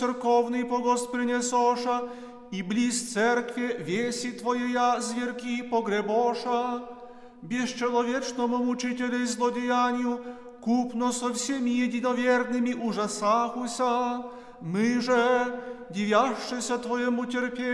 церковный погост принесоша, и близ церкви веси Твоя зверки погребоша, бесчеловечному мучителю и злодеянию, купно со всеми единоверными ужасахуся, мы же, дивящися Твоему терпению,